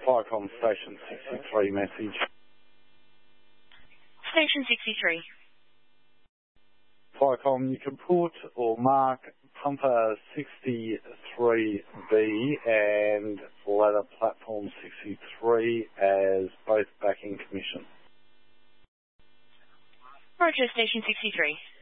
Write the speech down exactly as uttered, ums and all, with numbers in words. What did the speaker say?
Firecom Station sixty-three message. Station sixty-three. Firecom, you can put or mark pumper sixty-three B and ladder platform sixty-three as both back in commission. Roger, Station sixty-three.